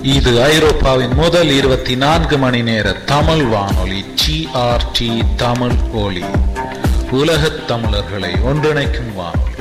இது ஐரோப்பாவின் முதல் 24 மணி நேர தமிழ் வானொலி GRT தமிழ் ஒலி. உலகத் தமிழர்களை ஒன்றிணைக்கும் வானொலி.